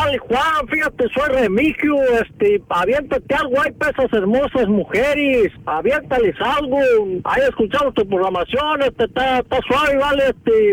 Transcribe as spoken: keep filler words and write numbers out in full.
vale, Juan, fíjate, soy Remigio, este, aviéntate algo, hay pesas hermosas mujeres, aviéntales algo, hay escuchado tu programación, este, está, está suave, vale, este,